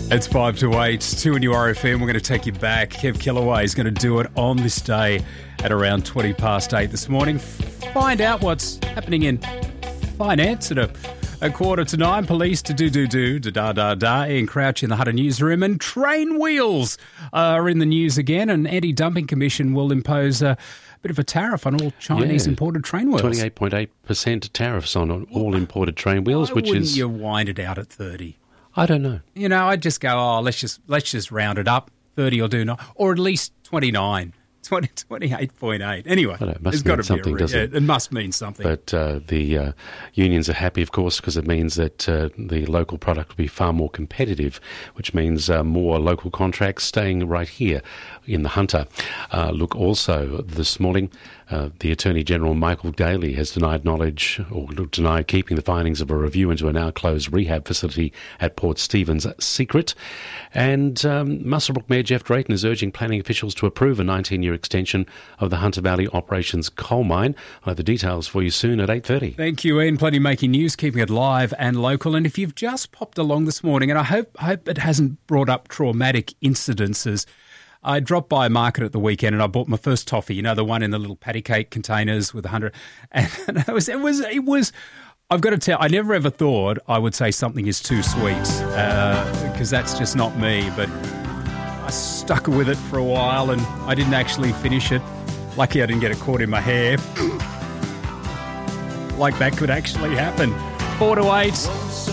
It's 5 to 8, 2 in your RFM. We're going to take you back. Kev Kellaway is going to do it on this day at around 20 past 8 this morning. Find out what's happening in finance at a quarter to 9. Police to da-da-da. Ian Crouch in the Hunter newsroom. And train wheels are in the news again. An anti-dumping commission will impose a bit of a tariff on all Chinese imported train wheels. 28.8% tariffs on all imported train wheels, Why wouldn't you wind it out at 30? I don't know. You know, I'd just go, let's just round it up. 30 or do not, or at least 29. 28.8. Anyway, it's got to be it? It must mean something. But the unions are happy, of course, because it means that the local product will be far more competitive, which means more local contracts staying right here in the Hunter. Look, also this morning, the Attorney General Michael Daly has denied keeping the findings of a review into a now closed rehab facility at Port Stephens secret. And Muswellbrook Mayor Jeff Drayton is urging planning officials to approve a 19-year extension of the Hunter Valley Operations coal mine. I'll have the details for you soon at 8:30. Thank you, Ian. Plenty making news, keeping it live and local. And if you've just popped along this morning, and I hope it hasn't brought up traumatic incidences, I dropped by a market at the weekend and I bought my first toffee, you know, the one in the little patty cake containers with 100. And it was, I've got to tell, I never ever thought I would say something is too sweet because that's just not me. But I stuck with it for a while and I didn't actually finish it. Lucky I didn't get it caught in my hair. Like that could actually happen. 4 to 8.